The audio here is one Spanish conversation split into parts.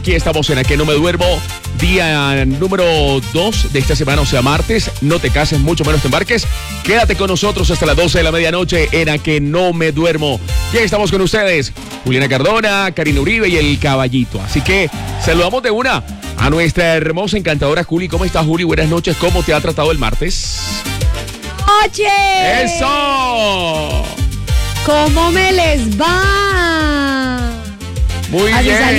Aquí estamos en A Que No Me Duermo, día número 2 de esta semana, o sea, martes. No te cases, mucho menos te embarques. Quédate con nosotros hasta las 12 de la medianoche en A Que No Me Duermo. Y ahí estamos con ustedes, Juliana Cardona, Karina Uribe y el Caballito. Así que saludamos de una a nuestra hermosa, encantadora Juli. ¿Cómo estás, Juli? Buenas noches. ¿Cómo te ha tratado el martes? ¡Noche! ¡Eso! ¿Cómo me les va? Muy Así bien.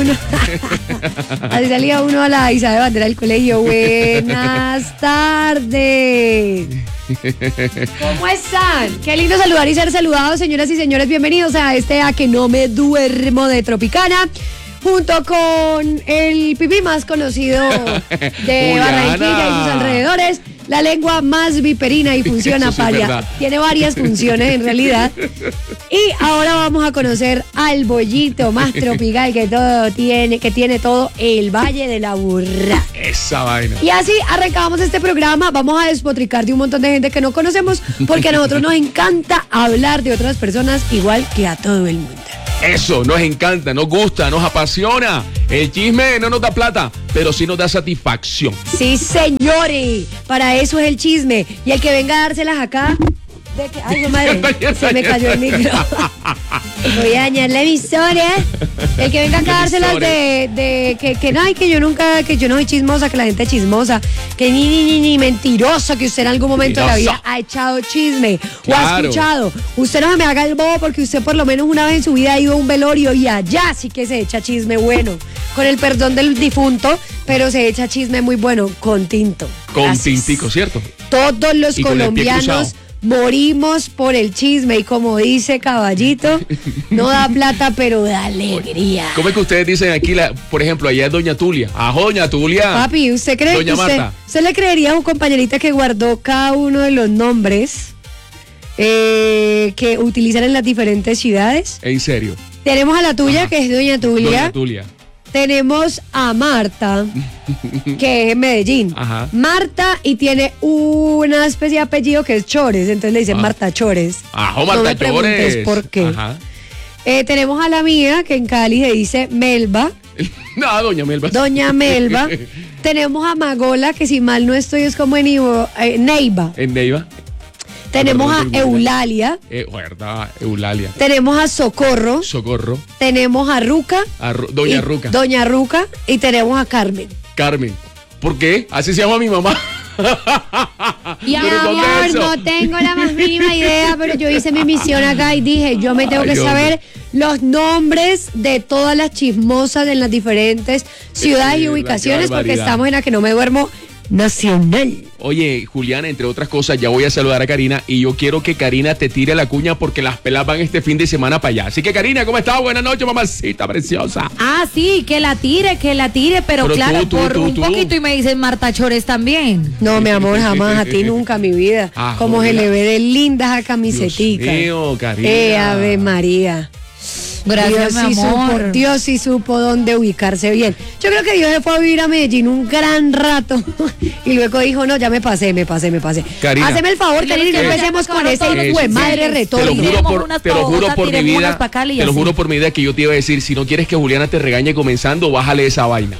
Así salía uno a la izada de bandera del colegio. Buenas tardes. ¿Cómo están? Qué lindo saludar y ser saludados, señoras y señores. Bienvenidos a A Que No Me Duermo de Tropicana, junto con el pipí más conocido de Barranquilla y sus alrededores, la lengua más viperina y funciona tiene varias funciones en realidad. Y ahora vamos a conocer al bollito más tropical que tiene todo el Valle de la Burra. Esa vaina. Y así arrancamos este programa. Vamos a despotricar de un montón de gente que no conocemos, porque a nosotros nos encanta hablar de otras personas igual que a todo el mundo. Eso, nos encanta, nos gusta, nos apasiona. El chisme no nos da plata, pero sí nos da satisfacción. Sí, señores, para eso es el chisme. Y el que venga a dárselas acá... Ay, madre, se me cayó el micro. Voy a dañar la emisora. El que venga acá a dárselas que yo no soy chismosa, que la gente es chismosa, que ni mentiroso, que usted en algún momento de la vida ha echado chisme, o ha escuchado. Usted no se me haga el bobo, porque usted por lo menos una vez en su vida ha ido a un velorio y allá sí que se echa chisme bueno, con el perdón del difunto, pero se echa chisme muy bueno, con tinto. Con tintico, ¿cierto? Todos los colombianos morimos por el chisme, y como dice Caballito, no da plata, pero da alegría. ¿Cómo es que ustedes dicen aquí, por ejemplo, allá es Doña Tulia? ¡Ajo, Doña Tulia! Papi, ¿usted cree Doña que Marta. usted le creería a su compañerita que guardó cada uno de los nombres que utilizan en las diferentes ciudades? ¿En serio? Tenemos a la tuya, Ajá. que es Doña Tulia. Doña Tulia. Tenemos a Marta, que es en Medellín. Ajá. Marta, y tiene una especie de apellido que es Chores, entonces le dicen Marta Chores. ¡Ajo, Marta No me preguntes Chores! por qué. Ajá. Tenemos a la mía, que en Cali se dice Melba. No, Doña Melba. Doña Melba. Tenemos a Magola, que si mal no estoy es como en Neiva. ¿En Neiva? Tenemos a Eulalia. ¿Verdad? Eulalia. Tenemos a Socorro. Socorro. Tenemos a Ruca. Doña Ruca. Doña Ruca. Y tenemos a Carmen. Carmen. ¿Por qué? Así se llama mi mamá. Mi amor, no tengo la más mínima idea, pero yo hice mi misión acá y dije, yo me tengo que saber los nombres de todas las chismosas en las diferentes ciudades y ubicaciones, porque estamos en A Que No Me Duermo nacional. Oye, Juliana, entre otras cosas, ya voy a saludar a Karina y yo quiero que Karina te tire la cuña porque las pelas van este fin de semana para allá. Así que, Karina, ¿cómo estás? Buenas noches, mamacita preciosa. Ah, sí, que la tire, pero claro, por un poquito, y me dicen Marta Chores también. No, mi amor, jamás, a ti nunca, mi vida. Como se le ve de lindas a camisetica. Dios mío, Karina. Ave María. Gracias, mi amor. Dios sí supo dónde ubicarse bien. Yo creo que Dios se fue a vivir a Medellín un gran rato y luego dijo, no, ya me pasé. Karina, hazme el favor, Karina, y no empecemos con ese hijo de madre retórico. Te lo juro por mi vida que yo te iba a decir, si no quieres que Juliana te regañe comenzando, bájale esa vaina.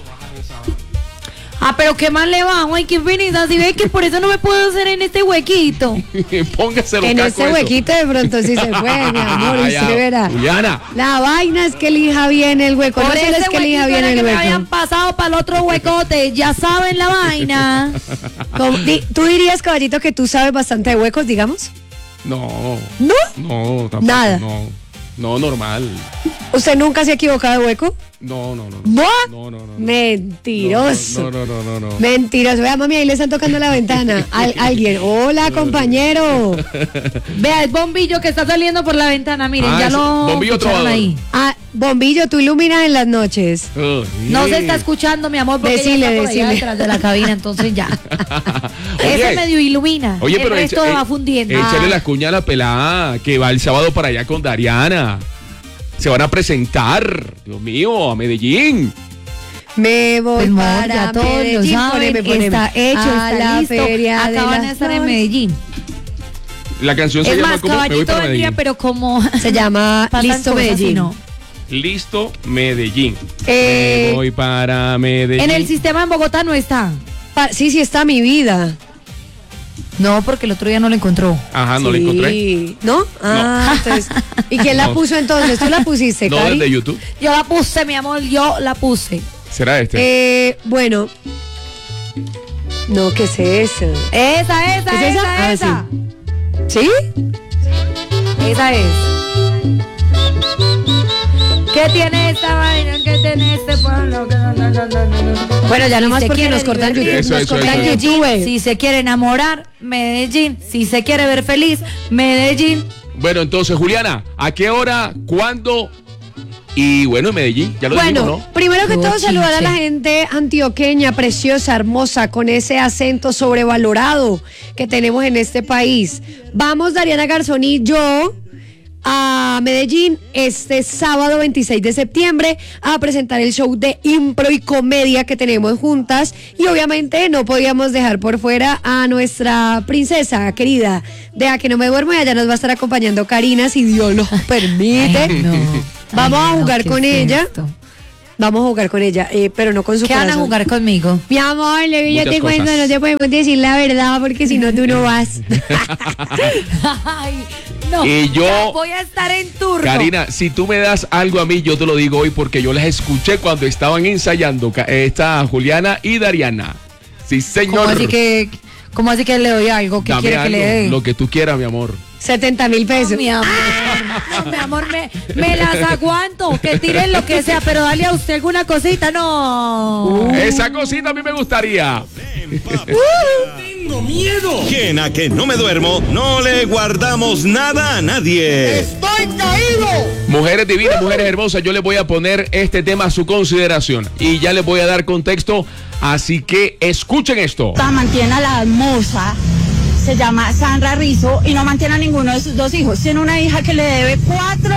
Ah, pero qué mal le va, ay, qué finita, si ve que por eso no me puedo hacer en este huequito. Póngase los en cascos. ese huequito de pronto sí se fue, mi amor, usted verá. Juliana. La vaina es que elija bien el hueco, Por no solo es que elija bien el que me hueco. hayan pasado para el otro huecote, ya saben la vaina. ¿Tú dirías, Caballito, que tú sabes bastante de huecos, digamos? No. ¿No? No, tampoco. Nada. No, normal. ¿Usted nunca se ha equivocado de hueco? No. ¿No? No. Mentiroso. No. Mentiroso. Vea, mami, ahí le están tocando la ventana. Alguien. Hola, compañero. Vea, el bombillo que está saliendo por la ventana, miren, ya lo bombillo escucharon ahí. Bombillo, tú iluminas en las noches. No se está escuchando, mi amor, porque ella está por allá detrás de la cabina, entonces ya. Ese medio ilumina. Oye, el pero resto va fundiendo. Échale la cuña a la pelada que va el sábado para allá con Dariana. Se van a presentar, Dios mío, a Medellín. Me voy para todos Medellín. Poneme. Está hecho, está listo. Acaban de estar en Medellín. La canción se llama como Me voy para Medellín. Pero como se llama Listo Medellín. Listo, Medellín. Me voy para Medellín. En el sistema en Bogotá no está. Sí está mi vida. No, porque el otro día no lo encontró. Ajá, no la encontré. ¿No? Ah, entonces. ¿Y quién la puso entonces? ¿Tú la pusiste, No, Cari? desde YouTube. Yo la puse, mi amor, yo la puse. ¿Será este? Bueno. No, ¿qué es eso? Esa. ¿Es esa? Esa. ¿Sí? Esa es. ¿Qué tiene esta vaina? ¿Qué tiene este pueblo? Bueno, ya nomás se porque quiere nos cortan divertir, YouTube. Eso, Nos cortan eso. YouTube. Si se quiere enamorar, Medellín. Si se quiere ver feliz, Medellín. Bueno, entonces, Juliana, ¿a qué hora? ¿Cuándo? Y bueno, en Medellín, ya lo dijimos, ¿no? Primero que todo, Chinche. saludar a la gente antioqueña, preciosa, hermosa, con ese acento sobrevalorado que tenemos en este país. Vamos, Dariana Garzón y yo, a Medellín este sábado 26 de septiembre a presentar el show de impro y comedia que tenemos juntas, y obviamente no podíamos dejar por fuera a nuestra princesa querida de A que no me duermo, y allá nos va a estar acompañando Karina, si Dios lo permite. Ay, no. Vamos a jugar ¿qué con es ella. esto? Vamos a jugar con ella, pero no con su ¿Qué van a corazón. jugar conmigo? Mi amor, yo Muchas te cuento, cosas. no te podemos decir la verdad porque si no tú no vas. Ay, no. Y yo- ya voy a estar en turno. Karina, si tú me das algo a mí, yo te lo digo hoy porque yo las escuché cuando estaban ensayando esta Juliana y Dariana. Sí, señor. ¿Cómo así que le doy algo? ¿Qué Dame quiere que algo, le dé? lo que tú quieras, mi amor. 70,000 pesos. No, mi amor. No, mi amor, me las aguanto. Que tiren lo que sea, pero dale a usted alguna cosita, no. Esa cosita a mí me gustaría. Tengo miedo. Que a que no me duermo, no le guardamos nada a nadie. ¡Estoy caído! Mujeres divinas, mujeres hermosas, yo les voy a poner este tema a su consideración y ya les voy a dar contexto, así que escuchen esto. Mantiene a la hermosa, se llama Sandra Rizzo, y no mantiene a ninguno de sus dos hijos. Tiene una hija que le debe 4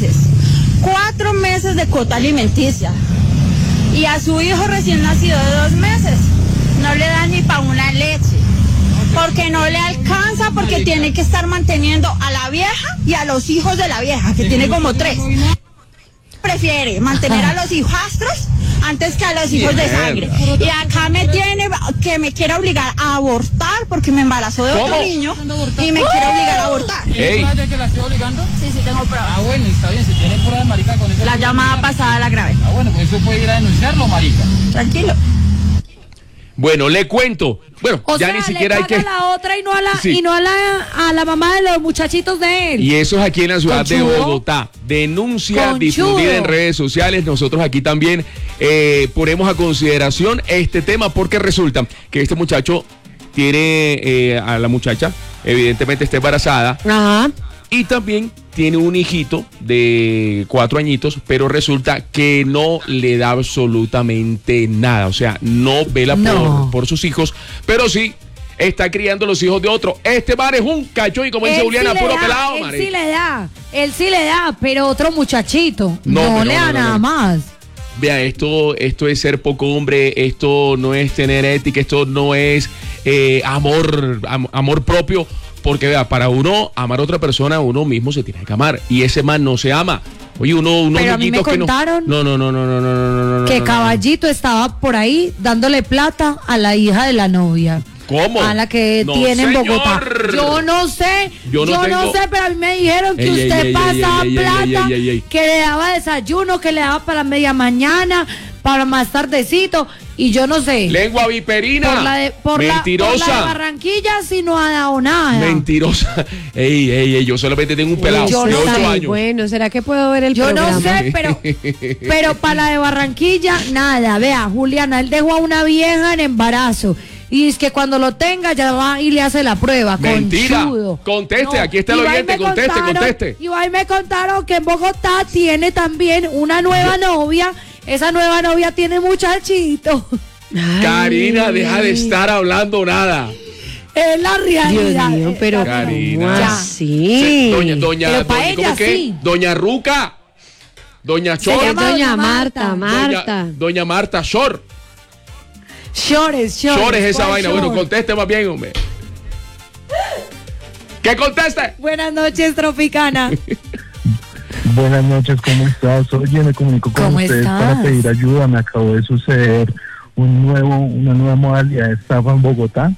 meses de cuota alimenticia, y a su hijo recién nacido de 2 meses no le da ni para una leche, porque no le alcanza, porque tiene que estar manteniendo a la vieja y a los hijos de la vieja, que tiene como 3. Prefiere mantener a los hijastros antes que a los hijos de sangre. Y acá me tiene que me quiere obligar a abortar porque me embarazó de otro ¿Cómo? niño y me quiere obligar a abortar. Ey, ¿De que la estoy obligando? Sí, tengo pruebas. Ah, bueno, está bien, si tiene pruebas, marica, con eso. La llamada pasada la grabé. Ah, bueno, pues eso puede ir a denunciarlo, marica. Tranquilo. bueno, le cuento. Bueno, O ya sea, ni siquiera le hay que... paga a la otra y no a la, Sí. y no a la mamá de los muchachitos de él. Y eso es aquí en la ciudad de Conchudo. Bogotá. Denuncia Conchudo. difundida en redes sociales. Nosotros aquí también ponemos a consideración este tema porque resulta que este muchacho tiene a la muchacha, evidentemente está embarazada, Ajá. y también tiene un hijito de 4 añitos, pero resulta que no le da absolutamente nada. O sea, no vela No. por sus hijos, pero sí está criando los hijos de otro. Este man es un cacho y como dice Él Juliana, sí le puro da, pelado, él marica. sí le da, pero otro muchachito No, no, pero le da no, nada no. más. Vea, esto es ser poco hombre, esto no es tener ética, esto no es amor propio, porque vea, para uno amar a otra persona, uno mismo se tiene que amar, y ese man no se ama. Oye, unos Pero a mí me niñitos que contaron no. Que no. Caballito estaba por ahí dándole plata a la hija de la novia. ¿Cómo? A la que No, tiene en señor. Bogotá. Yo no sé, Yo no tengo- sé, pero a mí me dijeron que Ey, usted ey, pasaba ey, ey, plata, ey. que le daba desayuno, que le daba para media mañana, para más tardecito, y yo no sé. Lengua viperina. Por la de Mentirosa. Barranquilla sí no ha dado nada. Mentirosa. Ey, yo solamente tengo un pelado Yo de no 8 sé. años. Bueno, ¿será que puedo ver el Yo programa? no sé, pero para la de Barranquilla, nada. Vea, Juliana, él dejó a una vieja en embarazo. Y es que cuando lo tenga ya va y le hace la prueba. Mentira. Conchudo. Conteste, aquí está el Y va y oyente, me conteste. Y ahí me contaron que en Bogotá tiene también una nueva novia. Esa nueva novia tiene muchachito. Ay. Karina, deja de estar hablando nada. Es la realidad. Dios mío, pero Karina. ¿cómo Ya. así? Doña, Pero pa' ella ¿cómo que? sí. Doña Ruca. Doña Se Chor. Es llama doña doña Marta, Marta. Doña Marta Shor. Shores. Shor es esa ¿cuál vaina. short? Bueno, conteste más bien, hombre. ¿Qué conteste? Buenas noches, Tropicana. Buenas noches, ¿cómo estás? Oye, me comunico con ¿Cómo ustedes estás? para pedir ayuda. Me acabó de suceder una nueva modalidad de estafa en Bogotá.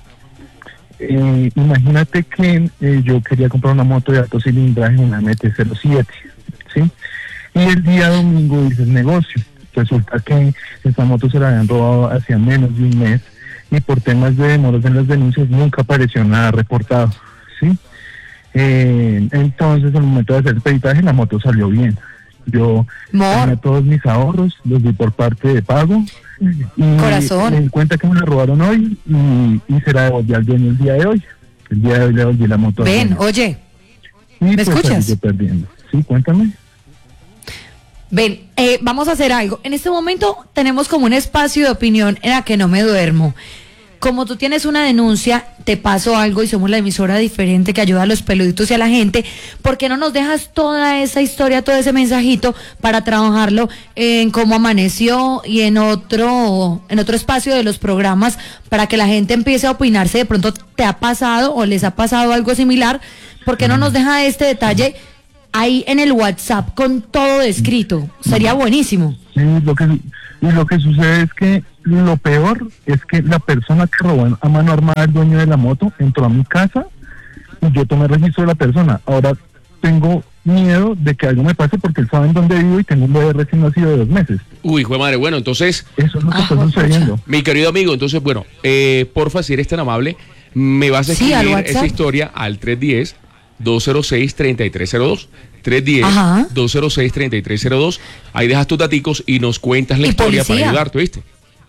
Imagínate que yo quería comprar una moto de alto cilindraje, una MT-07, ¿sí? Y el día domingo hice el negocio. Resulta que esta moto se la habían robado hacía menos de un mes y por temas de demoras en las denuncias nunca apareció nada reportado, ¿sí? Entonces, al momento de hacer el peritaje, la moto salió bien. Yo tenía todos mis ahorros, los di por parte de pago. Y Corazón. me di cuenta que me la robaron hoy y se la devolví al dueño el día de hoy. El día de hoy le devolví la moto. Ven, oye, y ¿me pues escuchas? salí yo perdiendo. Sí, cuéntame. ven, vamos a hacer algo. En este momento tenemos como un espacio de opinión en la que no me duermo. Como tú tienes una denuncia, te paso algo y somos la emisora diferente que ayuda a los peluditos y a la gente. ¿Por qué no nos dejas toda esa historia, todo ese mensajito para trabajarlo en cómo amaneció y en otro espacio de los programas para que la gente empiece a opinarse? De pronto te ha pasado o les ha pasado algo similar. ¿Por qué no nos deja este detalle ahí en el WhatsApp con todo descrito? Sería buenísimo. Sí, lo que sucede es que lo peor es que la persona que robó a mano armada, el dueño de la moto, entró a mi casa y yo tomé registro de la persona. Ahora tengo miedo de que algo me pase porque él sabe en dónde vivo y tengo un bebé recién nacido de 2 meses. Uy, hijo de madre, bueno, entonces, Eso es lo que está sucediendo. mi querido amigo, entonces, bueno, porfa, si eres tan amable, me vas a Sí, al escribir WhatsApp. esa historia al 310-206-3302. Ajá. 310-206-3302. Ahí dejas tus daticos y nos cuentas la Y historia para policía. ayudarte, ¿viste?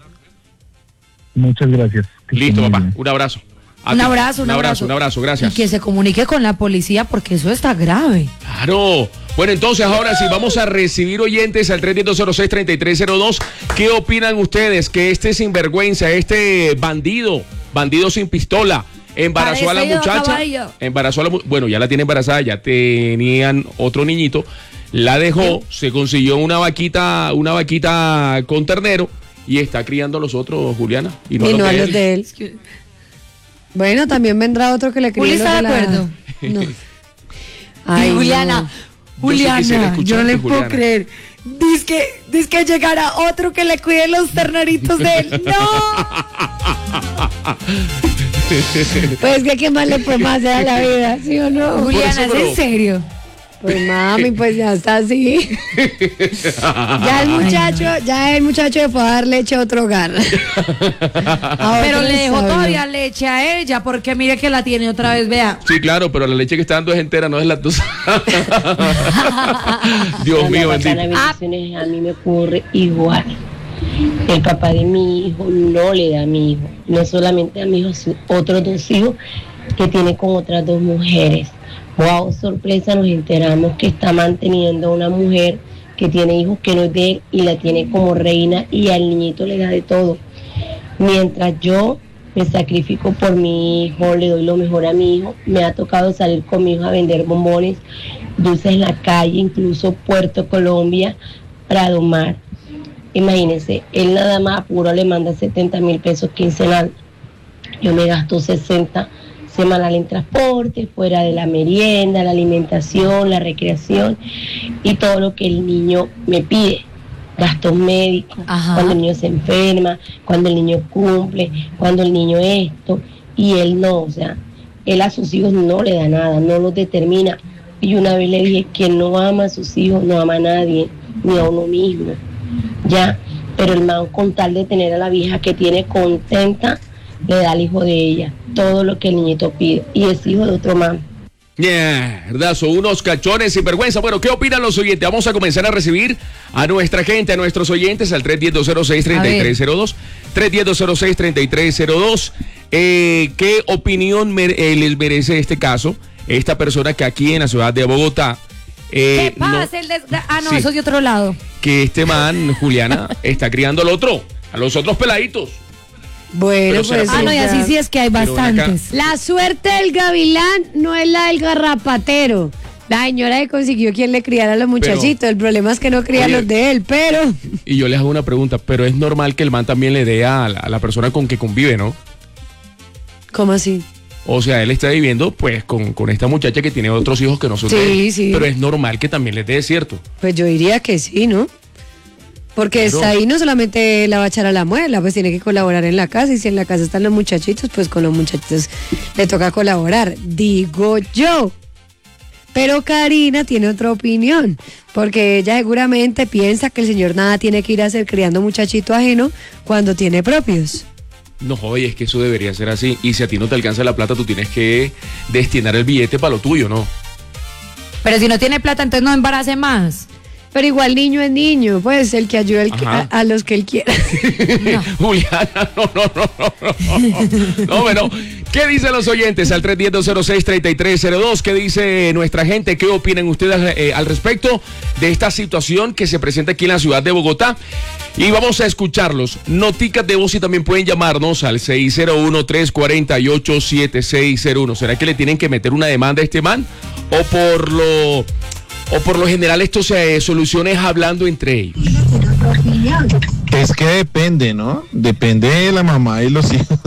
Muchas gracias. Que Listo, esté muy papá. bien. Un abrazo. A Un ti. abrazo, Un abrazo, gracias. Y que se comunique con la policía porque eso está grave. Claro. Bueno, entonces ahora sí vamos a recibir oyentes al 310-206-3302. ¿Qué opinan ustedes? Que este sinvergüenza, este bandido sin pistola, embarazó a la Parece muchacha. caballo. Bueno, ya la tiene embarazada, ya tenían otro niñito. La dejó, se consiguió una vaquita con ternero y está criando a los otros, Juliana. Y no a los de él. Bueno, también vendrá otro que le Juli críe los está de de la- acuerdo. No. Y Ay, Juliana, no. Yo sí quisiera escucharte, yo no le puedo Juliana. creer. Dice que llegará otro que le cuide los terneritos de él. ¡No! Pues que qué más le puede más hacer a la vida, ¿sí o no? Juliana, eso, ¿es pero- en serio? Pues mami, pues ya está así. Ya el muchacho le fue a dar leche a otro hogar. Pero le dejó todavía leche a ella porque mire que la tiene otra vez, vea. Sí, claro, pero la leche que está dando es entera, no es lactosa. Dios mío, bendito. Bendiciones, a mí me ocurre igual. El papá de mi hijo no le da a mi hijo, no solamente a mi hijo, a sus otros 2 hijos que tiene con otras 2 mujeres. Wow, sorpresa, nos enteramos que está manteniendo a una mujer que tiene hijos que no es de él y la tiene como reina y al niñito le da de todo. Mientras yo me sacrifico por mi hijo, le doy lo mejor a mi hijo, me ha tocado salir con mi hijo a vender bombones, dulces en la calle, incluso Puerto Colombia, Prado Mar. Imagínense, él nada más apuro le manda 70,000 pesos quincenal. Yo me gasto 60 semanal en transporte, fuera de la merienda, la alimentación, la recreación y todo lo que el niño me pide. Gastos médicos, Ajá. cuando el niño se enferma, cuando el niño cumple, cuando el niño esto, y él no, o sea, él a sus hijos no le da nada, no los determina. Y una vez le dije que no ama a sus hijos, no ama a nadie, ni a uno mismo, ya, pero el man con tal de tener a la vieja que tiene contenta, le da al hijo de ella todo lo que el niñito pide, y es hijo de otro man. Mierda, son unos cachones sin vergüenza. Bueno, ¿qué opinan los oyentes? Vamos a comenzar a recibir a nuestra gente, a nuestros oyentes al 310-206-3302. 310-206-3302. ¿Qué opinión les merece este caso? Esta persona que aquí en la ciudad de Bogotá. ¿Qué no- pasa? No, Sí. eso es de otro lado. que este man, Juliana, está criando al otro, a los otros peladitos. Bueno, Pero será pues. Ah, no, y o sea, así sí es que hay Pero ven acá. bastantes. La suerte del gavilán no es la del garrapatero. La señora que consiguió quien le criara a los muchachitos. El problema es que no cría Oye. los de él, pero. Y yo les hago una pregunta, pero es normal que el man también le dé a la persona con que convive, ¿no? ¿Cómo así? O sea, él está viviendo pues con esta muchacha que tiene otros hijos que no son de él. Sí. Pero es normal que también les dé, ¿cierto? Pues yo diría que sí, ¿no? Porque Claro. está ahí, no solamente la va a echar a la muela, pues tiene que colaborar en la casa. Y si en la casa están los muchachitos, pues con los muchachitos le toca colaborar, digo yo. Pero Karina tiene otra opinión, porque ella seguramente piensa que el señor nada tiene que ir a hacer criando muchachito ajeno cuando tiene propios. No, oye, es que eso debería ser así. Y si a ti no te alcanza la plata, tú tienes que destinar el billete para lo tuyo, ¿no? Pero si no tiene plata, entonces no embarace más. Pero igual niño es niño, pues el que ayuda Ajá. a los que él quiera. Juliana, no. No, bueno. ¿Qué dicen los oyentes al 310-206-3302? ¿Qué dice nuestra gente? ¿Qué opinan ustedes al respecto de esta situación que se presenta aquí en la ciudad de Bogotá? Y vamos a escucharlos. Noticas de voz y también pueden llamarnos al 601-348-7601. ¿Será que le tienen que meter una demanda a este man? ¿O por lo general esto se soluciona hablando entre ellos? Es que depende, ¿no? Depende de la mamá y los hijos.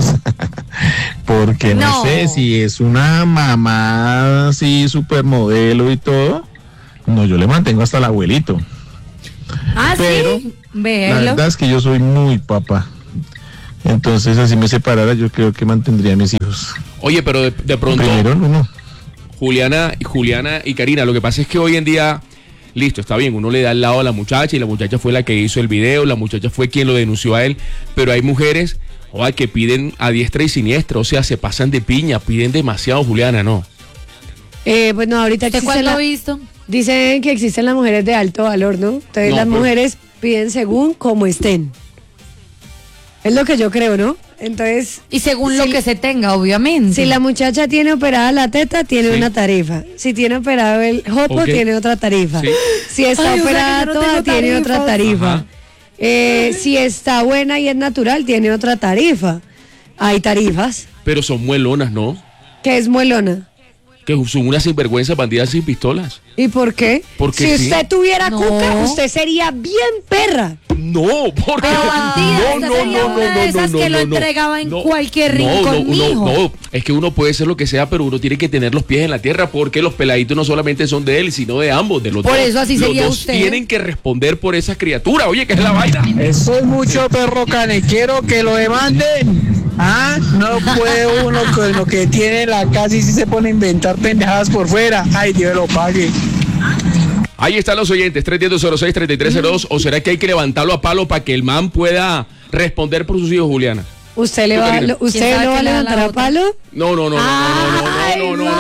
Porque no sé si es una mamá así supermodelo y todo. No, yo le mantengo hasta el abuelito. Ah, Pero sí. la Véelo. verdad es que yo soy muy papá. Entonces, así me separara, yo creo que mantendría a mis hijos. Oye, pero de pronto... Primero, no. Juliana y Karina, lo que pasa es que hoy en día, listo, está bien, uno le da al lado a la muchacha y la muchacha fue la que hizo el video, la muchacha fue quien lo denunció a él, pero hay mujeres que piden a diestra y siniestra, o sea, se pasan de piña, piden demasiado, Juliana, ¿no? Bueno, ahorita ¿Usted existe cuándo ha visto? dicen que existen las mujeres de alto valor, ¿no? Entonces No, las pero- mujeres piden según como estén. Es lo que yo creo, ¿no? Entonces, Y según lo Sí. que se tenga, obviamente. si la muchacha tiene operada la teta, tiene Sí. una tarifa. Si tiene operado el jopo, Ok. tiene otra tarifa. Sí. Si está Ay, o sea que operada yo no toda, tengo tiene otra tarifas. tarifa. Ajá. Si está buena y es natural, tiene otra tarifa. Hay tarifas. Pero son muelonas, ¿no? ¿Qué es muelona? Que son unas sinvergüenzas bandidas sin pistolas. ¿Y por qué? Porque si sí. usted tuviera No. cuca, usted sería bien perra. No, porque... Pero bandida, esta sería una de esas que lo entregaba en cualquier rincón, mijo. No, es que uno puede ser lo que sea, pero uno tiene que tener los pies en la tierra porque los peladitos no solamente son de él, sino de ambos, de los Por dos. eso así Los sería dos usted. tienen que responder por esa criatura. Oye, ¿qué es la vaina? Eso es mucho perro canequero que lo demanden. Ah, no puede uno con lo que tiene en la casa y si se pone a inventar pendejadas por fuera. Ay, Dios lo pague. Ahí están los oyentes, 310-206-3302. ¿O será que hay que levantarlo a palo para que el man pueda responder por sus hijos, Juliana? ¿Usted le ¿Tú, va, Karina? lo- usted ¿Quién sabe lo va a qué le da la levantar a otra? palo? No. Ay,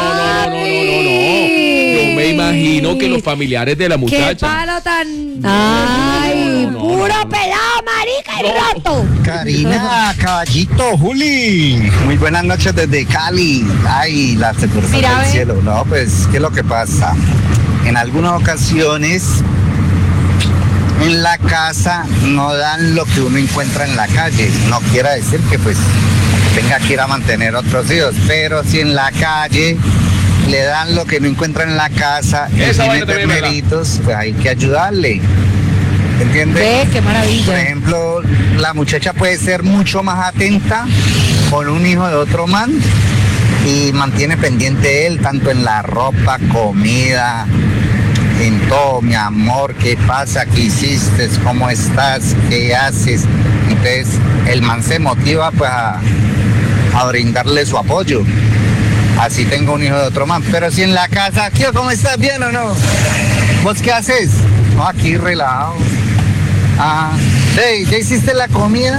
Yo me imagino que los familiares de la Qué muchacha. palo tan... Ay, no, puro no. pelado, marica, y No. roto. Karina, caballito, Juli. Muy buenas noches desde Cali. Ay, la seguridad Mira, del ve. cielo. No, pues, ¿qué es lo que pasa? En algunas ocasiones, en la casa no dan lo que uno encuentra en la calle. No quiere decir que, pues, tenga que ir a mantener otros hijos. Pero si en la calle le dan lo que no encuentra en la casa y Esa tiene vaina también es verdad. terneritos, pues hay que ayudarle. ¿Entiendes? Ve, qué Por maravilla. ejemplo, la muchacha puede ser mucho más atenta con un hijo de otro man y mantiene pendiente él tanto en la ropa, comida, en todo, mi amor, ¿qué pasa? ¿Qué hiciste? ¿Cómo estás? ¿Qué haces? Entonces el man se motiva pues a brindarle su apoyo. Así tengo un hijo de otro man. Pero si en la casa, ¿qué? ¿Cómo estás? ¿Bien o no? ¿Vos qué haces? No, aquí relajado. Ah, hey, ¿ya hiciste la comida?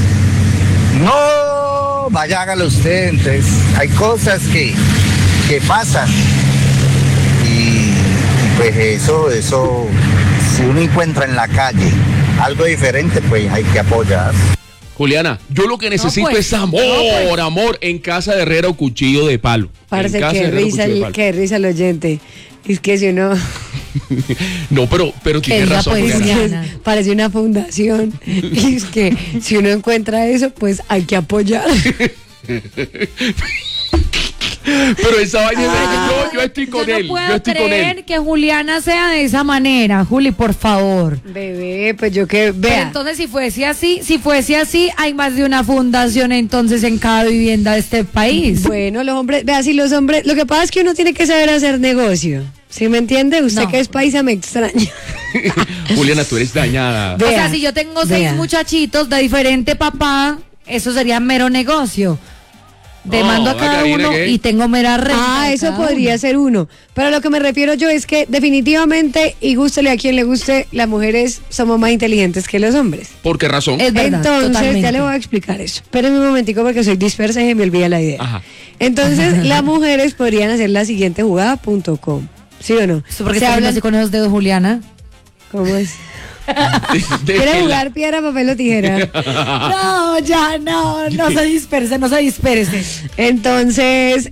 No, vaya, hágalo usted. Entonces, hay cosas que pasan. Y pues eso, si uno encuentra en la calle algo diferente, pues hay que apoyar. Juliana, yo lo que necesito pues, es amor, amor en casa de herrera o cuchillo de palo. Parece En casa que de herrera o risa, cuchillo de palo. que risa el oyente. Es que si uno... No, pero tiene diga, razón. pues, Juliana. Juliana. Parece una fundación. Y es que si uno encuentra eso, pues hay que apoyar. Pero esa vaina yo estoy con yo él. no puedo Yo estoy con creer él. que Juliana sea de esa manera, Juli, por favor. Bebé, pues yo que Pero vea. entonces si fuese así, hay más de una fundación entonces en cada vivienda de este país. Bueno, los hombres, vea, si los hombres, lo que pasa es que uno tiene que saber hacer negocio. ¿Sí me entiende? Usted No. que es paisa me extraña. Juliana, tú eres dañada. O Vea, sea, si yo tengo 6 vea. muchachitos de diferente papá, eso sería mero negocio. Demando a cada Karina, uno ¿qué? y tengo mera renta. Ah, de eso cada podría uno. ser uno. Pero lo que me refiero yo es que definitivamente, y gústele a quien le guste, las mujeres somos más inteligentes que los hombres. ¿Por qué razón? Es verdad, Entonces, totalmente. ya le voy a explicar eso. Espérenme un momentico porque soy dispersa y se me olvida la idea. Ajá. Entonces, las mujeres podrían hacer la siguiente jugada.com. ¿Sí o no? ¿Eso porque Se está hablan- así con esos dedos, Juliana? ¿Cómo es? De ¿Quiere la- jugar piedra, papel o tijera? No, ya, no se disperse. Entonces,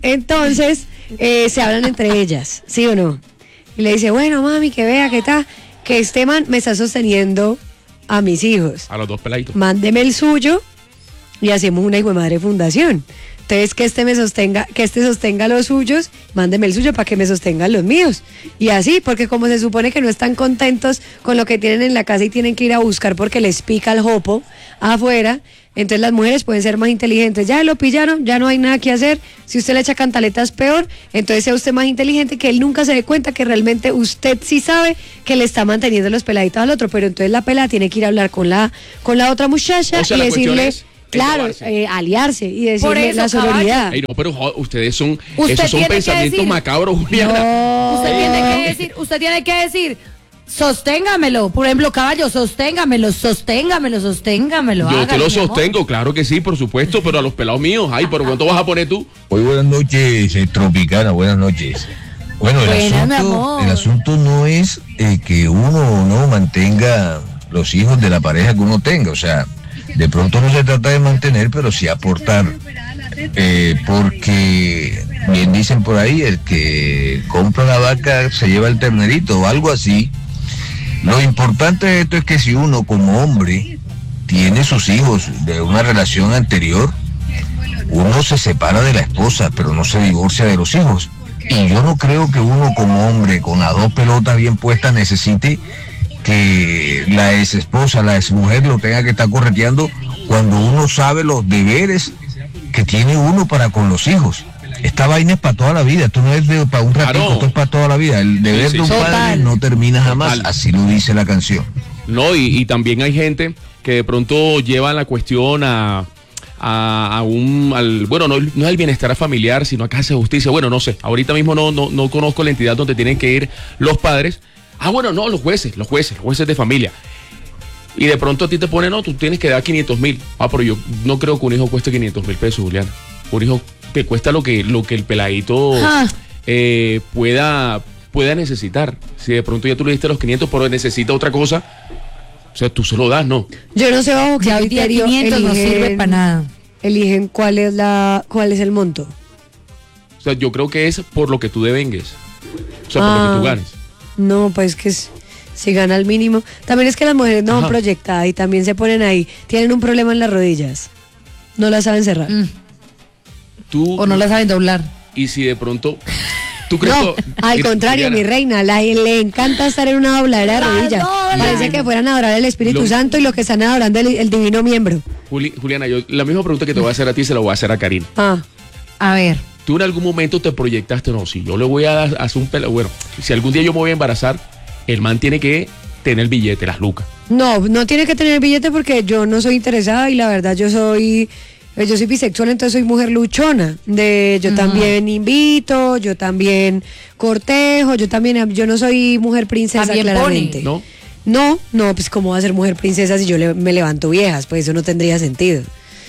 se hablan entre ellas, ¿sí o no? Y le dice, bueno, mami, que vea, que tal, que este man me está sosteniendo a mis hijos. A los dos peladitos. Mándeme el suyo y hacemos una hijo de madre fundación. Entonces, que este sostenga los suyos, mándeme el suyo para que me sostengan los míos. Y así, porque como se supone que no están contentos con lo que tienen en la casa y tienen que ir a buscar porque les pica el jopo afuera, entonces las mujeres pueden ser más inteligentes. Ya lo pillaron, ya no hay nada que hacer. Si usted le echa cantaletas peor, entonces sea usted más inteligente, que él nunca se dé cuenta que realmente usted sí sabe que le está manteniendo los peladitos al otro. Pero entonces la pelada tiene que ir a hablar con la otra muchacha O sea, y la cuestión decirle... es Claro, llevarse. aliarse y Por decirle eso, la sororidad. Ey, no, pero ustedes son, Usted esos son tiene que pensamientos decir- macabros, Juliana. Usted tiene que decir, sosténgamelo. Por ejemplo, caballo, sosténgamelo. Yo te Hágalo, lo mi amor. sostengo, claro que sí, por supuesto, pero a los pelados míos, ay, pero ¿cuánto vas a poner tú? Muy buenas noches, Tropicana, buenas noches. Bueno, Buenas, mi amor. el asunto no es que uno no mantenga los hijos de la pareja que uno tenga, o sea, de pronto no se trata de mantener, pero sí aportar, porque bien dicen por ahí, el que compra la vaca se lleva el ternerito o algo así. Lo importante de esto es que si uno como hombre tiene sus hijos de una relación anterior, uno se separa de la esposa, pero no se divorcia de los hijos. Y yo no creo que uno como hombre con las dos pelotas bien puestas necesite que la ex esposa, la ex mujer lo tenga que estar correteando cuando uno sabe los deberes que tiene uno para con los hijos. Esta vaina es para toda la vida, esto no es para un ratito, Claro. esto es para toda la vida. El deber Sí, de un sí. padre Total. no termina jamás, Total. así lo dice la canción. No, y también hay gente que de pronto lleva la cuestión bueno, no es el bienestar familiar, sino a casa de justicia. Bueno, no sé, ahorita mismo no conozco la entidad donde tienen que ir los padres. Ah, bueno, no, los jueces de familia. Y de pronto a ti te ponen, no, tú tienes que dar 500,000. Ah, pero yo no creo que un hijo cueste 500,000 pesos, Juliana. Un hijo te cuesta lo que el peladito Ah. pueda necesitar. Si de pronto ya tú le diste los 500, pero necesita otra cosa, o sea, tú se lo das, ¿no? Yo no sé bajo qué Ya hoy día criterio 500 no sirve para nada. eligen cuál es el monto. O sea, yo creo que es por lo que tú devengues. O sea, por lo que tú ganes. No, pues que si gana el mínimo. También es que las mujeres no son Ajá. proyectadas y también se ponen ahí. Tienen un problema en las rodillas. No las saben cerrar. Tú, O no la saben doblar. y si de pronto, ¿tú crees No, que- al mira, contrario, Juliana, mi reina, le encanta estar en una dobladera de La rodillas. dobla. Parece que fueran a adorar el Espíritu Lo- Santo y lo que están adorando el divino miembro. Juliana, yo la misma pregunta que te voy a hacer a ti se la voy a hacer a Karina. Ah, A ver. ¿Tú en algún momento te proyectaste, no, si yo le voy a hacer un pelo, bueno, si algún día yo me voy a embarazar, el man tiene que tener el billete, las lucas? no tiene que tener billete porque yo no soy interesada y la verdad yo soy bisexual, entonces soy mujer luchona. Yo también invito, yo también cortejo, yo no soy mujer princesa, También claramente. ¿No? No, pues cómo va a ser mujer princesa si yo me levanto viejas, pues eso no tendría sentido.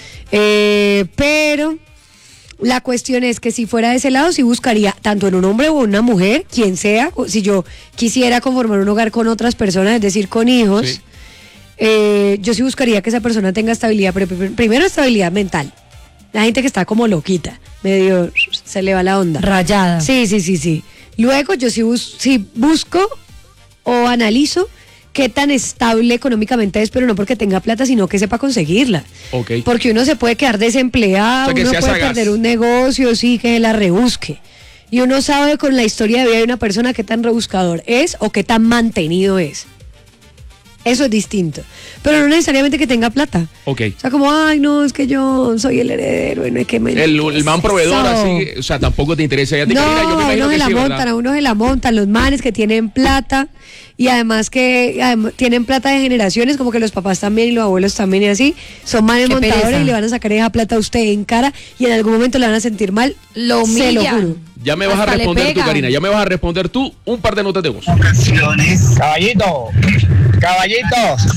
Pero la cuestión es que si fuera de ese lado, sí buscaría tanto en un hombre o en una mujer, quien sea, si yo quisiera conformar un hogar con otras personas, es decir, con hijos, Sí. yo sí buscaría que esa persona tenga estabilidad, pero primero estabilidad mental. La gente que está como loquita, medio se le va la onda. Rayada. Sí. Luego yo sí busco o analizo qué tan estable económicamente es, pero no porque tenga plata, sino que sepa conseguirla. Okay. Porque uno se puede quedar desempleado, O sea, que uno sea puede sagaz. perder un negocio, sí, que la rebusque. Y uno sabe con la historia de vida de una persona qué tan rebuscador es o qué tan mantenido es. Eso es distinto. Pero no necesariamente que tenga plata. Ok. O sea, como, ay, no, es que yo soy el heredero, no es que me... El man proveedor, Eso. así, o sea, tampoco te interesa. Ya te No, Karina, yo me imagino uno que se la sí, montan, ¿verdad? a uno se la montan, los manes que tienen plata y además tienen plata de generaciones, como que los papás también y los abuelos también y así, son manes Qué montadores pereza. y le van a sacar esa plata a usted en cara y en algún momento le van a sentir mal, Lo se lo humillan. juro. Ya me vas a Hasta le responder tú, pegan. Karina. Ya me vas a responder tú un par de notas de voz. Caballito, caballito.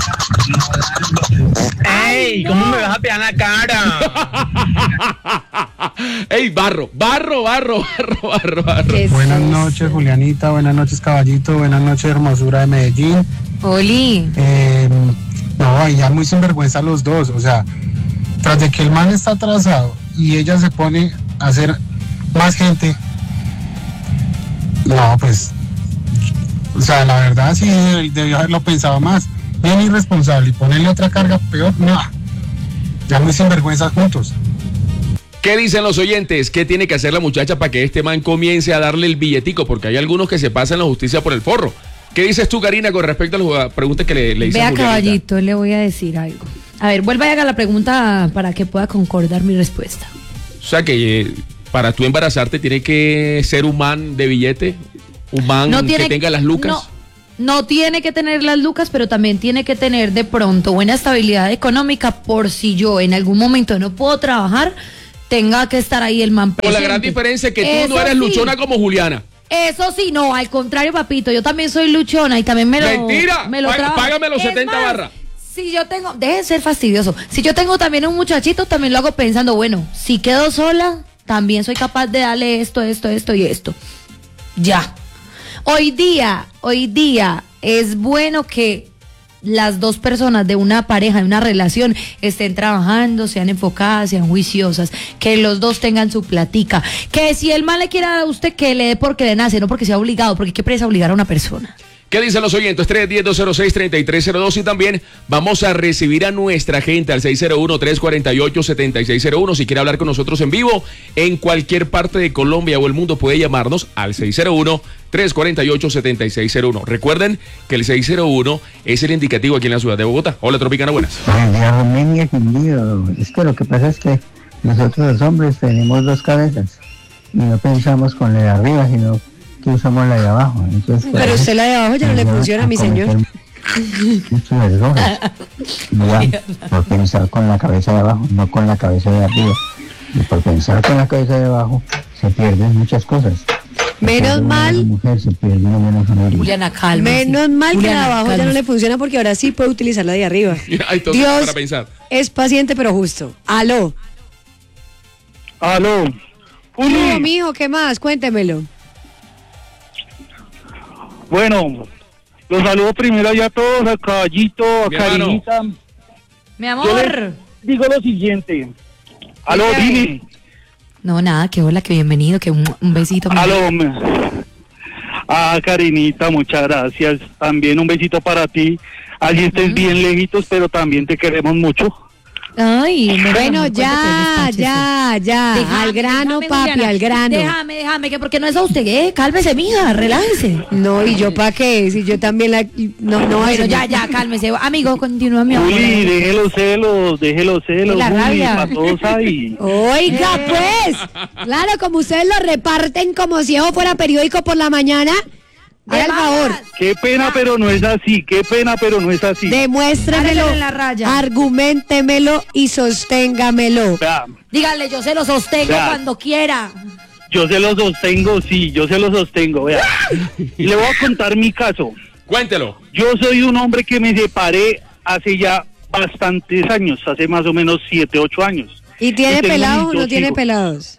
¡Ey! ¿Cómo me vas a pegar la cara? ¡Ey, barro! Qué Buenas sos. noches, Julianita. Buenas noches, caballito. Buenas noches, hermosura de Medellín. Oli. No, ya muy sinvergüenza los dos. O sea, tras de que el man está atrasado y ella se pone a hacer más gente. No, pues. O sea, la verdad sí debió haberlo pensado más. Bien irresponsable y ponerle otra carga peor. No. Ya muy sinvergüenza juntos. ¿Qué dicen los oyentes? ¿Qué tiene que hacer la muchacha para que este man comience a darle el billetico? Porque hay algunos que se pasan la justicia por el forro. ¿Qué dices tú, Karina, con respecto a las preguntas que le hice Vea, a Julianita? caballito, le voy a decir algo. A ver, vuelva y haga la pregunta para que pueda concordar mi respuesta. O sea que para tú embarazarte tiene que ser un man de billete, un man que tenga las lucas. No tiene que tener las lucas, pero también tiene que tener de pronto buena estabilidad económica por si yo en algún momento no puedo trabajar, tenga que estar ahí el man Con la presente. gran diferencia es que tú Eso no eres sí. luchona como Juliana. Eso sí, no, al contrario, papito, yo también soy luchona y también me lo Mentira, me lo trabajo. págame los Es 70 más, barras. Si yo tengo, deje de ser fastidioso. Si yo tengo también un muchachito, también lo hago pensando, bueno, si quedo sola, también soy capaz de darle esto y esto. Ya. Hoy día es bueno que las dos personas de una pareja, de una relación, estén trabajando, sean enfocadas, sean juiciosas, que los dos tengan su platica. Que si el mal le quiera dar a usted, que le dé porque le nace, no porque sea obligado, porque qué presa obligar a una persona. ¿Qué dicen los oyentes? 310-206-3302 y también vamos a recibir a nuestra gente al 601-348-7601. Si quiere hablar con nosotros en vivo, en cualquier parte de Colombia o el mundo puede llamarnos al 601-348-7601. Recuerden que el 601 es el indicativo aquí en la ciudad de Bogotá. Hola, Tropicana, buenas. Es que lo que pasa es que nosotros los hombres tenemos dos cabezas y no pensamos con la de arriba, sino que usamos la de abajo. Entonces, Pero usted la de abajo ya no le funciona, mi señor. Muchos errores, ¿verdad? Por pensar con la cabeza de abajo, no con la cabeza de arriba. Y por pensar con la cabeza de abajo se pierden muchas cosas. Menos mal. Mujer, se pierde una buena familia. Juliana, calma. Menos mal que la de Juliana, abajo ya no cálmese. le funciona porque ahora sí puede utilizar la de arriba. Entonces, Dios para pensar. es paciente pero justo. Aló. Aló. No, mijo, ¿qué más? Cuéntemelo. Bueno, los saludo primero allá a todos, a Caballito, a Mi hermano. Karinita. Mi Yo amor. les digo lo siguiente. Aló, Dígame. dime. No, nada, que hola, que bienvenido, que un besito. mi Aló. amor. Karinita, muchas gracias. También un besito para ti. Allí estés bien lejitos, pero también te queremos mucho. Ay, Bueno, ya. Al grano, papi, al grano. Déjame, que porque no es a usted, cálmese, mija, relájese. No, ¿y yo para qué? Si yo también la... No, Bueno, ya, cálmese. Amigo, continúa, mi amor. Juli, déjelo celos, La Juli, rabia. para todos ahí. Oiga, pues. Claro, como ustedes lo reparten como si eso fuera periódico por la mañana. Haga el favor. Qué pena, pero no es así, Demuéstremelo, Hágale en la raya. argumentémelo y sosténgamelo. Vea, Dígale, yo se lo sostengo Ya. cuando quiera. yo se lo sostengo, sí, yo se lo sostengo, vea. Y le voy a contar mi caso. Cuéntelo. Yo soy un hombre que me separé hace ya bastantes años, hace más o menos 7, 8 años. ¿Y tiene tengo pelados mis o no dos tiene hijos. pelados?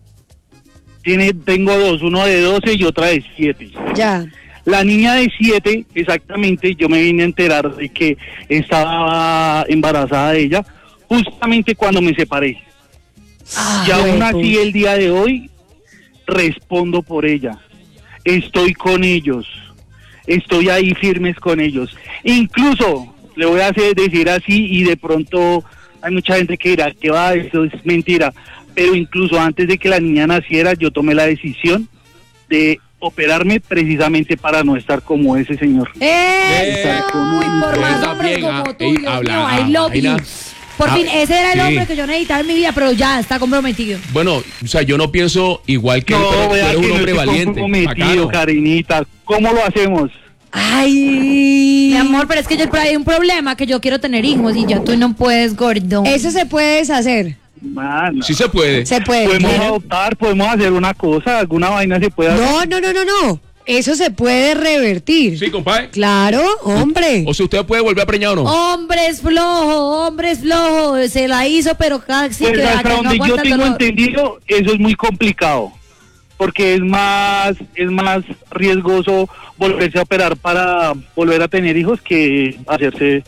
Tengo dos, uno de 12 y otra de 7. Ya. La niña de 7, exactamente, yo me vine a enterar de que estaba embarazada de ella, justamente cuando me separé. Y aún así, el día de hoy, respondo por ella. Estoy con ellos. estoy ahí firmes con ellos. Incluso, le voy a decir así, y de pronto hay mucha gente que dirá que va, eso es mentira, pero incluso antes de que la niña naciera, yo tomé la decisión de operarme precisamente para no estar como ese señor. ¡Eso! Uy, por más hombres como tú, Dios mío, I love you. Por fin, ese era el hombre que yo necesitaba en mi vida, pero ya está comprometido. Bueno, o sea, yo no pienso igual que él, pero tú eres un hombre valiente. Comprometido, Karinita. ¿Cómo lo hacemos? Ay, mi amor, pero es que hay un problema, que yo quiero tener hijos y ya tú no puedes, gordo. Eso se puede deshacer. Mano. Sí se puede. Se puede. Podemos adoptar, podemos hacer una cosa, alguna vaina se puede hacer. No. Eso se puede revertir. Sí, compadre. Claro, hombre. O sea, ¿usted puede volver a preñar o no? Hombre es flojo, se la hizo, pero casi pues que hasta no donde yo tengo entendido, eso es muy complicado, porque es más riesgoso volverse a operar para volver a tener hijos que hacerse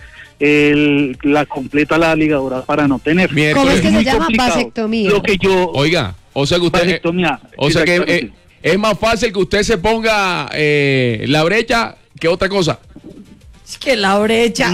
la ligadura para no tener. ¿Cómo es que se llama? Complicado. Vasectomía. Lo que yo... Oiga, o sea que usted... Vasectomía. O sea que es más fácil que usted se ponga la brecha que otra cosa. Es que la brecha.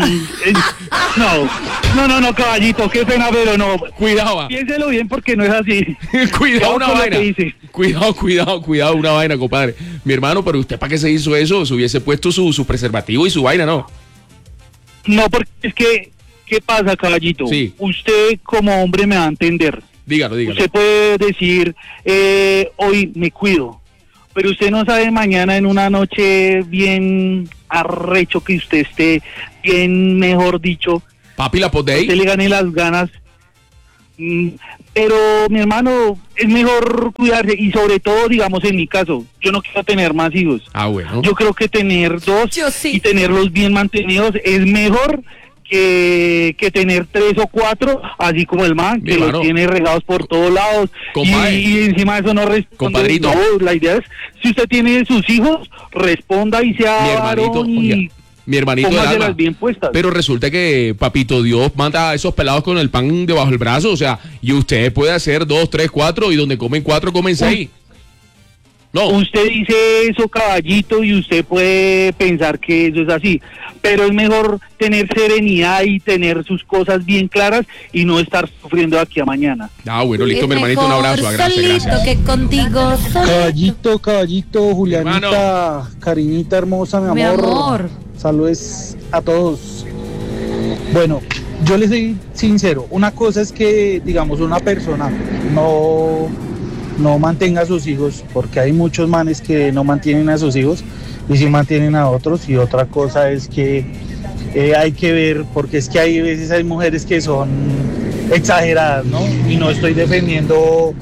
No, caballito, qué pena, pero no. Cuidado. Piénselo bien porque no es así. Cuidado una vaina. Cuidado una vaina, compadre. Mi hermano, pero usted, ¿para qué se hizo eso? Se hubiese puesto su preservativo y su vaina, ¿no? No, porque es que, ¿qué pasa, caballito? Sí. Usted como hombre me va a entender. Dígalo. Usted puede decir, hoy me cuido, pero usted no sabe mañana en una noche bien arrecho que usted esté, bien, mejor dicho. Papi, la pot de ahí. Usted le gane las ganas. Pero, mi hermano, es mejor cuidarse y sobre todo, digamos, en mi caso, yo no quiero tener más hijos. Ah, bueno. Yo creo que tener 2 y tenerlos bien mantenidos es mejor que tener 3 o 4, así como el man, que los tiene regados por todos lados. Y encima de eso no responde. Compadrito. No, la idea es, si usted tiene sus hijos, responda y sea varón y... Mi hermanito de alma. Bien puestas. Pero resulta que Papito Dios manda a esos pelados con el pan debajo del brazo, o sea, y usted puede hacer 2, 3, 4 y donde comen 4 comen 6. No. Usted dice eso, caballito, y usted puede pensar que eso es así, pero es mejor tener serenidad y tener sus cosas bien claras y no estar sufriendo de aquí a mañana. Ah, bueno, listo, mi hermanito, un abrazo. Gracias. Que contigo Caballito, Julianita, Karinita hermosa, mi amor. Saludos a todos. Bueno, yo les soy sincero, una cosa es que, digamos, una persona no mantenga a sus hijos, porque hay muchos manes que no mantienen a sus hijos y sí mantienen a otros, y otra cosa es que hay que ver, porque es que hay veces hay mujeres que son exageradas, ¿no? Y no estoy defendiendo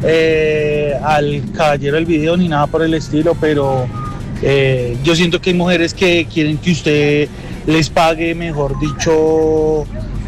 al caballero del video ni nada por el estilo, pero yo siento que hay mujeres que quieren que usted les pague, mejor dicho,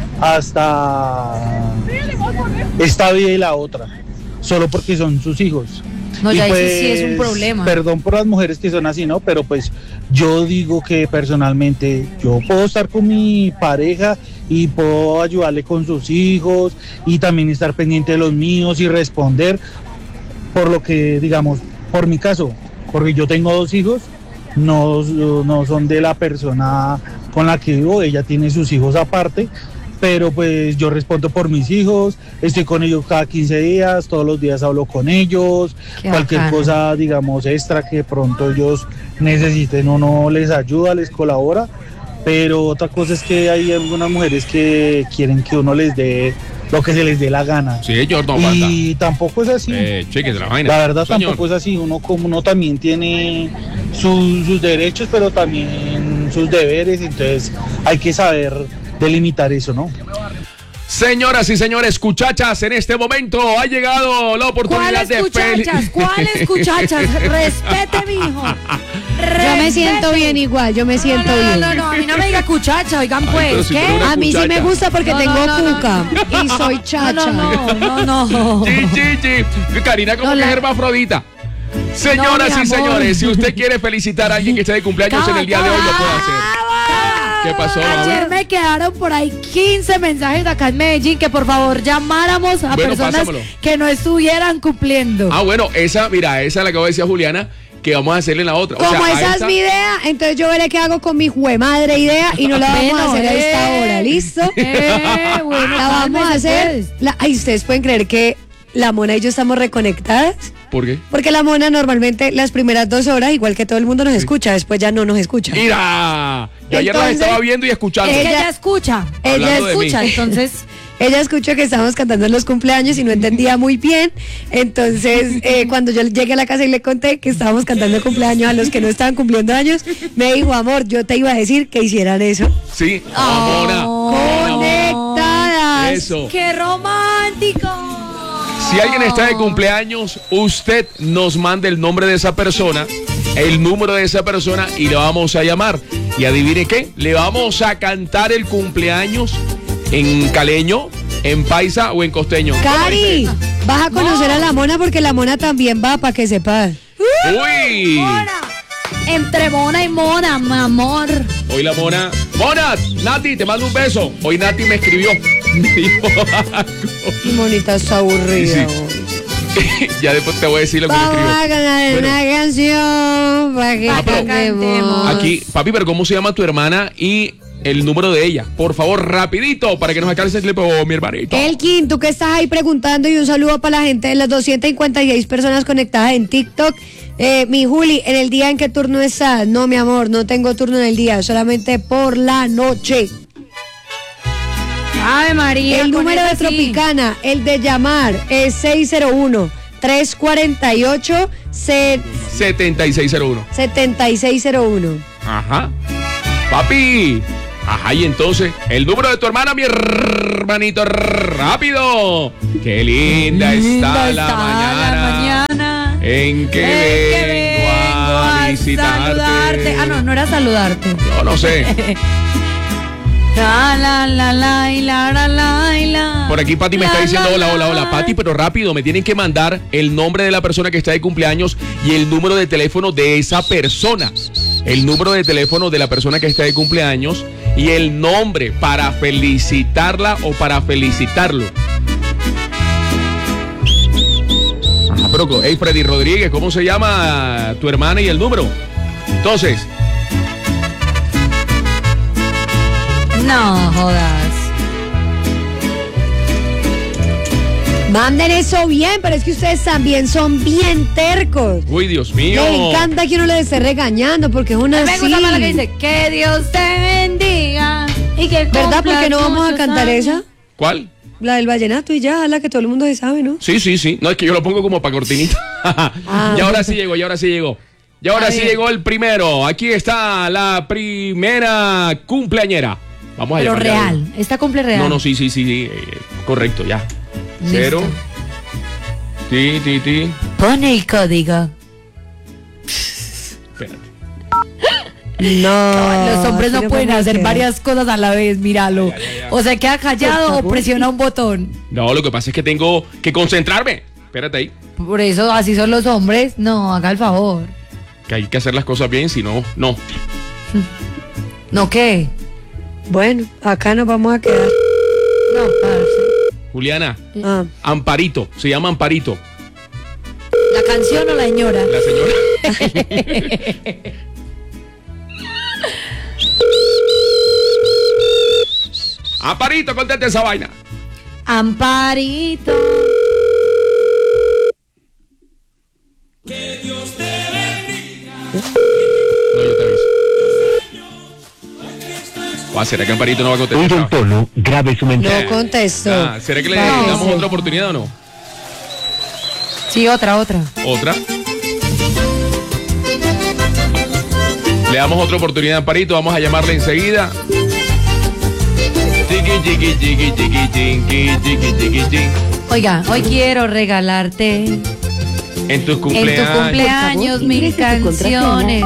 hasta esta vida y la otra, solo porque son sus hijos. No, y ya pues, sí es un problema. Perdón por las mujeres que son así, ¿no? Pero pues yo digo que personalmente yo puedo estar con mi pareja y puedo ayudarle con sus hijos y también estar pendiente de los míos y responder por lo que, digamos, por mi caso, porque yo tengo 2 hijos, no son de la persona con la que vivo, ella tiene sus hijos aparte, pero pues yo respondo por mis hijos, estoy con ellos cada 15 días, todos los días hablo con ellos, cualquier cosa, digamos, extra que pronto ellos necesiten, uno les ayuda, les colabora, pero otra cosa es que hay algunas mujeres que quieren que uno les dé lo que se les dé la gana. Sí, yo no y tampoco es así. La vaina. La verdad, tampoco es así. Uno también tiene sus derechos, pero también sus deberes. Entonces hay que saber delimitar eso, ¿no? Señoras y señores, cuchachas, en este momento ha llegado la oportunidad de... ¿Cuáles cuchachas? Respete, mijo. Yo me siento bien igual, yo me siento bien. No, a mí no me diga cuchacha, oigan pues. ¿Qué? A mí sí me gusta porque tengo cuca y soy chacha. No. Karina como que es hermafrodita. Señoras y señores, si usted quiere felicitar a alguien que esté de cumpleaños en el día de hoy, lo puede hacer. ¿Qué pasó? Ayer me quedaron por ahí 15 mensajes de acá en Medellín que por favor llamáramos a personas que no estuvieran cumpliendo. Ah, bueno, esa la acabo de decir a Juliana, que vamos a hacerle en la otra. Como esa es mi idea, entonces yo veré qué hago con mi juemadre idea y no la vamos a hacer a esta hora, ¿listo? Bueno, la vamos a hacer. Ay, ustedes pueden creer que la Mona y yo estamos reconectadas. ¿Por qué? Porque la Mona normalmente las primeras 2 horas, igual que todo el mundo nos escucha, después ya no nos escucha. ¡Mira! Yo ayer las estaba viendo y escuchando. Ella escucha. Ella escucha, entonces ella escuchó que estábamos cantando en los cumpleaños y no entendía muy bien. Entonces, cuando yo llegué a la casa y le conté que estábamos cantando el cumpleaños a los que no estaban cumpliendo años, me dijo, amor, yo te iba a decir que hicieran eso. Sí, Mona. Conectadas. Eso. ¡Qué romántico! Si alguien está de cumpleaños, usted nos manda el nombre de esa persona, el número de esa persona y le vamos a llamar. Y adivine qué, le vamos a cantar el cumpleaños en caleño, en paisa o en costeño. Cari, vas a conocer a la Mona porque la Mona también va, para que sepas. ¡Uy! Mona. Entre Mona y Mona, mi amor. Hoy la Mona. Mona, Nati, te mando un beso. Hoy Nati me escribió. Me dijo algo. Monita está aburrida. Sí. Ya después te voy a decir lo que me escribió. Vamos a cantar una canción para que cantemos. Aquí, papi, pero ¿cómo se llama tu hermana y el número de ella? Por favor, rapidito, para que nos acabe ese clip, mi hermanito. Elkin, tú que estás ahí preguntando, y un saludo para la gente de las 256 personas conectadas en TikTok. Mi Juli, ¿en el día en qué turno estás? No, mi amor, no tengo turno en el día, solamente por la noche. Ave María. El número de Tropicana, el de llamar, es 601-348 7601. 7601. Ajá. Papi. Ajá, y entonces, el número de tu hermana, mi hermanito, rápido. Qué linda está la mañana. En que vengo a visitarte. Saludarte. Ah, no era saludarte. Yo no sé. Por aquí Pati me está diciendo hola, Pati, pero rápido, me tienen que mandar el nombre de la persona que está de cumpleaños y el número de teléfono de esa persona. El número de teléfono de la persona que está de cumpleaños y el nombre para felicitarla o para felicitarlo. Ajá, pero hey, Freddy Rodríguez, ¿cómo se llama tu hermana y el número? Entonces, no jodas. Manden eso bien, pero es que ustedes también son bien tercos. Uy, Dios mío. Me encanta que uno le esté regañando porque es una Me gusta más lo que dice, que Dios te bendiga y que ¿verdad? Porque no vamos a cantar esa. ¿Cuál? La del vallenato y ya, la que todo el mundo se sabe, ¿no? Sí. No, es que yo lo pongo como para cortinita. Y ahora sí llegó. Y ahora sí llegó el primero. Aquí está la primera cumpleañera. Vamos a pero llamarle real. ¿Esta cumple real? No, sí. Correcto, ya. Listo. 0. Ti. Pone el código. Espérate. No. Los hombres no pueden hacer quedar varias cosas a la vez, míralo. Ya. O se queda callado o presiona un botón. No, lo que pasa es que tengo que concentrarme. Espérate ahí. Por eso así son los hombres. No, haga el favor. Que hay que hacer las cosas bien, si no, no. ¿No qué? Bueno, acá nos vamos a quedar. No, parce. Juliana, Ah. Amparito, se llama Amparito. ¿La canción o la señora? La señora. Amparito, conteste esa vaina. Amparito. No, yo te aviso. ¿Será que Amparito no va a contestar? Un tono, grabe su mensaje. No contesto. ¿Será que le No. damos otra oportunidad o no? Sí, otra. ¿Otra? Le damos otra oportunidad a Amparito, vamos a llamarle enseguida. Oiga, hoy quiero regalarte En tus en cumpleaños. tu cumpleaños mil ingrese tu canciones.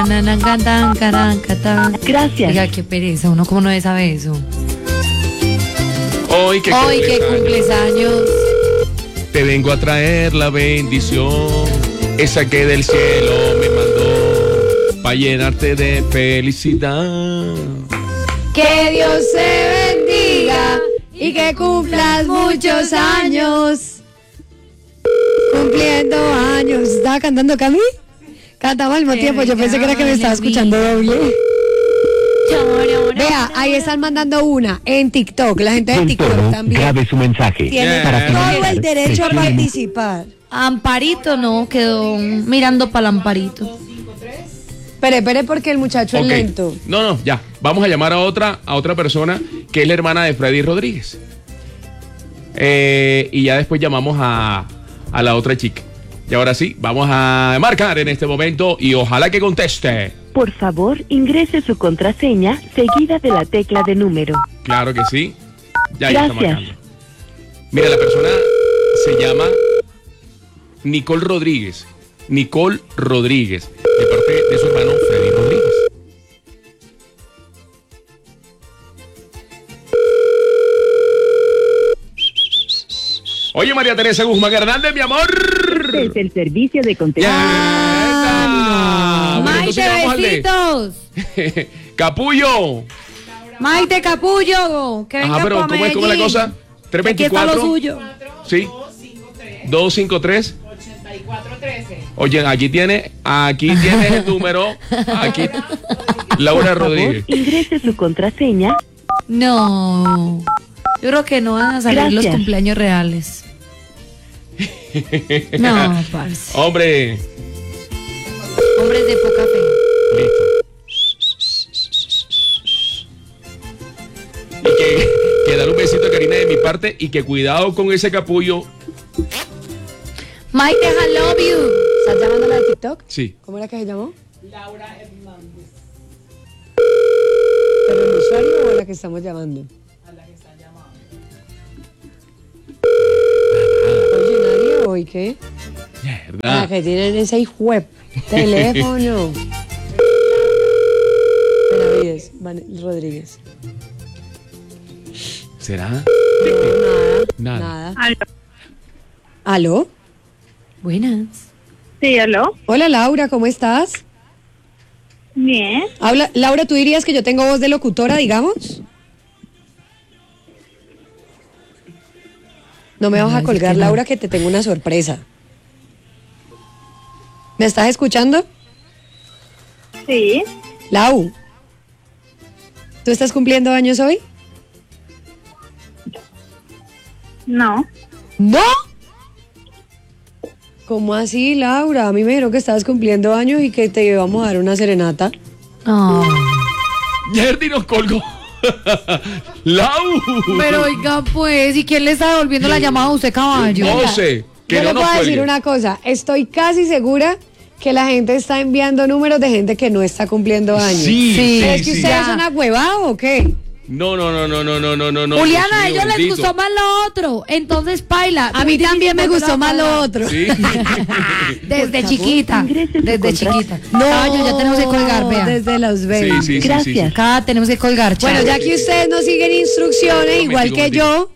Gracias. Oiga, qué pereza, uno como no sabe eso. Hoy que cumples años. te vengo a traer la bendición, esa que del cielo me mandó, para llenarte de felicidad. Que Dios te bendiga y que cumplas muchos años. Cumpliendo años. ¿Estaba cantando Cami? Cantamos al mismo tiempo, yo pensé que era que me estaba escuchando doble. Vea, ahí están mandando una en TikTok, la gente de TikTok también. Grabe su mensaje. Tiene todo el derecho a participar. Amparito no, quedó mirando para el Amparito. Espere, porque el muchacho es lento. No, ya. Vamos a llamar a otra persona que es la hermana de Freddy Rodríguez. Y ya después llamamos a la otra chica. Y ahora sí, vamos a marcar en este momento y ojalá que conteste. Por favor, ingrese su contraseña seguida de la tecla de número. Claro que sí. Ya Gracias. está marcando. Mira, la persona se llama Nicole Rodríguez. Nicole Rodríguez, de parte de su hermano Freddy Rodríguez. Oye, María Teresa Guzmán Hernández, mi amor. Este es el servicio de contestación. Maite, besitos. Capullo. Maite Capullo, que venga pero pa' ¿cómo es la cosa? 324. Aquí está lo suyo. Sí. 253. Oye, aquí tiene el número. Aquí. Laura Rodríguez. Ingrese su contraseña. No. Yo creo que no van a salir los cumpleaños reales. No, parce. Hombre. Hombres de poca fe. Listo. Y que dar un besito a Karina de mi parte y que cuidado con ese capullo. Maite, I love you. ¿Estás llamando a la de TikTok? Sí. ¿Cómo era que se llamó? Laura Hernández. ¿Pero el usuario o la que estamos llamando? A la que están llamando. Oye, nadie hoy, ¿qué? ¿Verdad? La que tienen ese web teléfono. Benavides, Rodríguez. ¿Será? Nada. ¿Aló? Buenas. Sí, ¿aló? Hola, Laura, ¿cómo estás? Bien. Laura, ¿tú dirías que yo tengo voz de locutora, digamos? No me vas a colgar, Laura, que te tengo una sorpresa. ¿Me estás escuchando? Sí. Lau, ¿tú estás cumpliendo años hoy? No. ¿No? ¿Cómo así, Laura? A mí me dijeron que estabas cumpliendo años y que te íbamos a dar una serenata. Yerdy nos colgó. Lau. Pero oiga, pues, ¿y quién le está devolviendo la llamada a usted, caballo? No sé. Que Yo no le nos puedo decir cuelgue. una cosa. Estoy casi segura que la gente está enviando números de gente que no está cumpliendo años. Sí. ¿Es que ustedes son agüevados o qué? No. Juliana, a Dios mío, ellos les bendito. gustó más lo otro. Entonces, paila. A mí también me gustó más lo otro. Sí. Desde chiquita. Desde chiquita. No, Caballo, ya tenemos que colgar, vea. desde los 20. Sí. Gracias. Cada tenemos que colgar, Bueno, chao. ya que ustedes no siguen instrucciones, igual que yo.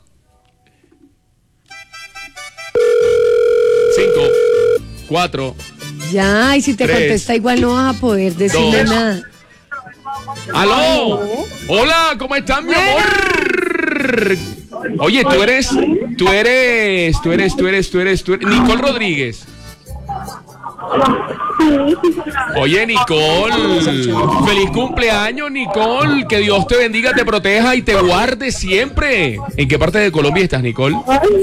5, 4. Ya, y si te 3, contesta igual no vas a poder decirle 2. nada. ¡Aló! Hola, ¿cómo están, mi amor? Oye, tú eres Nicole Rodríguez. Oye, Nicole, feliz cumpleaños, Nicole. Que Dios te bendiga, te proteja y te guarde siempre. ¿En qué parte de Colombia estás, Nicole?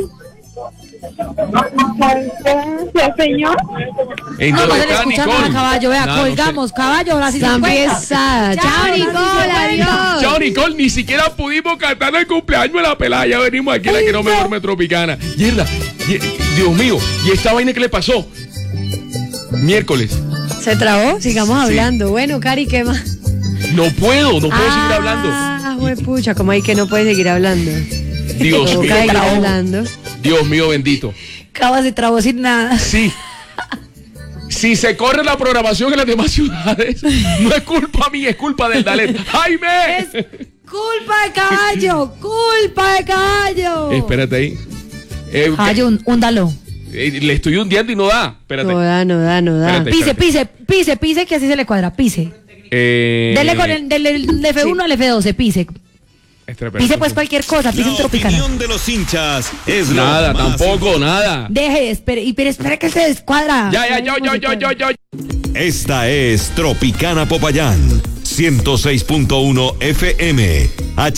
Señor. ¿En No, no dónde se le está, escucha Nicole? nada, caballo. Vea, No, no colgamos, caballo. Ahora sí se Está cuenta. pesada. Chao, Nicole, adiós. Chao, Nicole, ni siquiera pudimos cantar el cumpleaños de la pelada. Ya venimos aquí, la que no me duerme tropicana. Yerda, Dios mío, ¿y esta vaina qué le pasó? Miércoles. ¿Se trabó? Sigamos Sí. hablando. Bueno, Cari, ¿qué más? No puedo seguir hablando. Ah, pucha, ¿cómo hay que no puede seguir hablando? Dios Toca mío, seguir hablando. Dios mío bendito. Cava se trabó sin nada. Sí. Si se corre la programación en las demás ciudades, no es culpa mía, es culpa del Dalet. ¡Jaime! Culpa de caballo, culpa de caballo. Espérate ahí. Caballo, húndalo. Le estoy hundiendo y no da. Espérate. No da. Espérate. Pise, que así se le cuadra, pise. Eh, Dele con el del F1 al F12, pise. Pise pues cualquier cosa, pise en La Tropicana. opinión de los hinchas es Nada, lo más tampoco, nada. Deje, pero espere que se descuadra. Ya. Esta es Tropicana Popayán, 106.1 FM,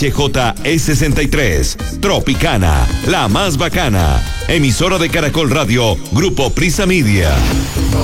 HJE63, Tropicana, la más bacana, emisora de Caracol Radio, Grupo Prisa Media.